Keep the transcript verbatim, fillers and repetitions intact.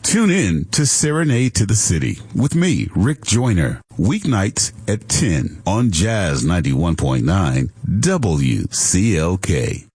Tune in to Serenade to the City with me, Rick Joyner, weeknights at ten on Jazz ninety-one point nine W C L K.